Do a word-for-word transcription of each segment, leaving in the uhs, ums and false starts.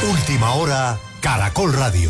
Última hora, Caracol Radio.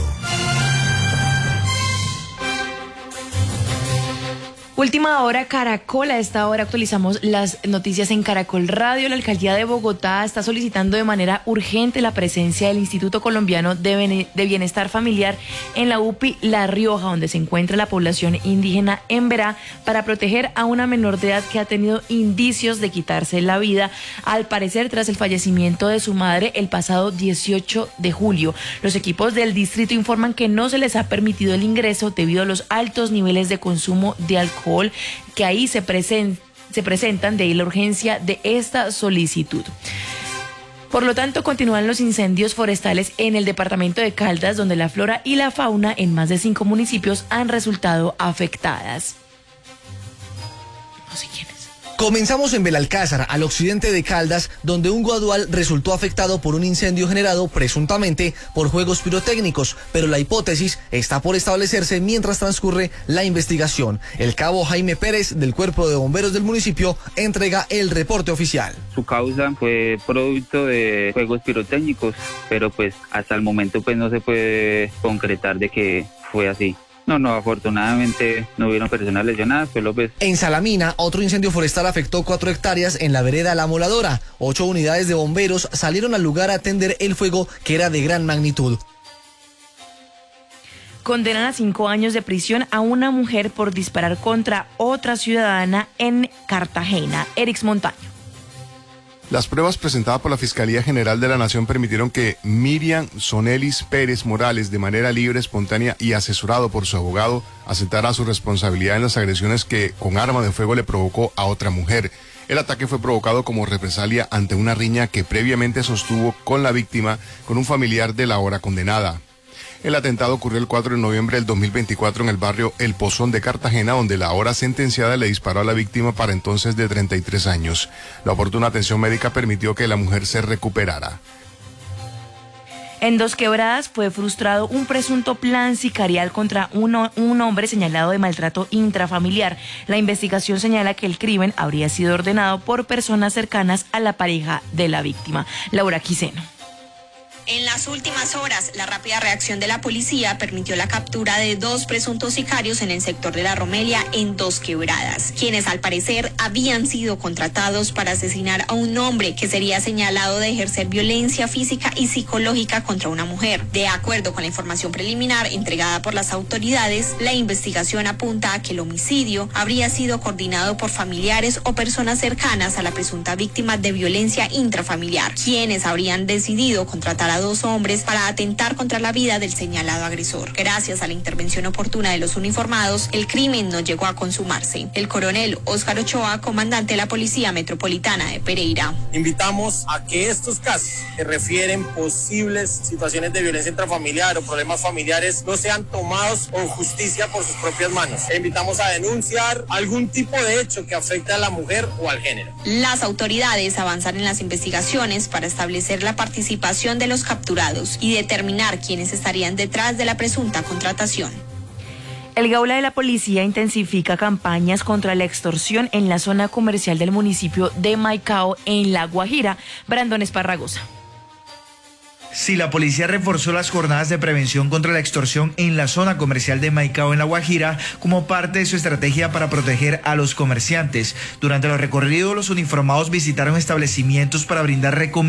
Última hora, Caracol. A esta hora actualizamos las noticias en Caracol Radio. La alcaldía de Bogotá está solicitando de manera urgente la presencia del Instituto Colombiano de Bienestar Familiar en la U P I La Rioja, donde se encuentra la población indígena Emberá, para proteger a una menor de edad que ha tenido indicios de quitarse la vida, al parecer tras el fallecimiento de su madre el pasado dieciocho de julio. Los equipos del distrito informan que no se les ha permitido el ingreso debido a los altos niveles de consumo de alcohol que ahí se, presen, se presentan, de ahí la urgencia de esta solicitud. Por lo tanto, continúan los incendios forestales en el departamento de Caldas, donde la flora y la fauna en más de cinco municipios han resultado afectadas. No sé quién es. Comenzamos en Belalcázar, al occidente de Caldas, donde un guadual resultó afectado por un incendio generado presuntamente por juegos pirotécnicos, pero la hipótesis está por establecerse mientras transcurre la investigación. El cabo Jaime Pérez, del Cuerpo de Bomberos del municipio, entrega el reporte oficial. Su causa fue producto de juegos pirotécnicos, pero pues hasta el momento pues no se puede concretar de que fue así. No, no, afortunadamente no hubieron personas lesionadas, solo pues... En Salamina, otro incendio forestal afectó cuatro hectáreas en la vereda La Moladora. Ocho unidades de bomberos salieron al lugar a atender el fuego, que era de gran magnitud. Condenan a cinco años de prisión a una mujer por disparar contra otra ciudadana en Cartagena. Erix Montaño. Las pruebas presentadas por la Fiscalía General de la Nación permitieron que Miriam Sonelis Pérez Morales, de manera libre, espontánea y asesorado por su abogado, aceptara su responsabilidad en las agresiones que con arma de fuego le provocó a otra mujer. El ataque fue provocado como represalia ante una riña que previamente sostuvo con la víctima con un familiar de la ahora condenada. El atentado ocurrió el cuatro de noviembre del dos mil veinticuatro en el barrio El Pozón de Cartagena, donde la ahora sentenciada le disparó a la víctima, para entonces de treinta y tres años. La oportuna atención médica permitió que la mujer se recuperara. En Dos Quebradas fue frustrado un presunto plan sicarial contra uno, un hombre señalado de maltrato intrafamiliar. La investigación señala que el crimen habría sido ordenado por personas cercanas a la pareja de la víctima. Laura Quiseno. En las últimas horas, la rápida reacción de la policía permitió la captura de dos presuntos sicarios en el sector de la Romelia, en Dos Quebradas, quienes al parecer habían sido contratados para asesinar a un hombre que sería señalado de ejercer violencia física y psicológica contra una mujer. De acuerdo con la información preliminar entregada por las autoridades, la investigación apunta a que el homicidio habría sido coordinado por familiares o personas cercanas a la presunta víctima de violencia intrafamiliar, quienes habrían decidido contratar a dos hombres para atentar contra la vida del señalado agresor. Gracias a la intervención oportuna de los uniformados, el crimen no llegó a consumarse. El coronel Óscar Ochoa, comandante de la Policía Metropolitana de Pereira. Invitamos a que estos casos que refieren posibles situaciones de violencia intrafamiliar o problemas familiares no sean tomados con justicia por sus propias manos. E invitamos a denunciar algún tipo de hecho que afecte a la mujer o al género. Las autoridades avanzan en las investigaciones para establecer la participación de los capturados y determinar quiénes estarían detrás de la presunta contratación. El Gaula de la Policía intensifica campañas contra la extorsión en la zona comercial del municipio de Maicao, en La Guajira. Brandon Esparragosa. Sí, la policía reforzó las jornadas de prevención contra la extorsión en la zona comercial de Maicao, en La Guajira, como parte de su estrategia para proteger a los comerciantes. Durante los recorridos, los uniformados visitaron establecimientos para brindar recomendaciones